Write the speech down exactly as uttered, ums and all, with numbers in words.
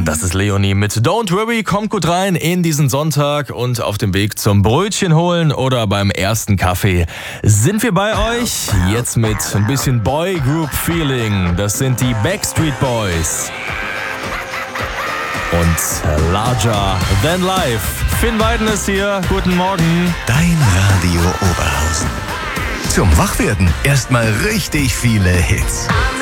Das ist Leonie mit Don't Worry, kommt gut rein in diesen Sonntag und auf dem Weg zum Brötchen holen oder beim ersten Kaffee sind wir bei euch. Jetzt mit ein bisschen Boy Group Feeling. Das sind die Backstreet Boys. Und Larger Than Life. Finn Weiden ist hier. Guten Morgen. Dein Radio Oberhausen. Zum Wachwerden erstmal richtig viele Hits.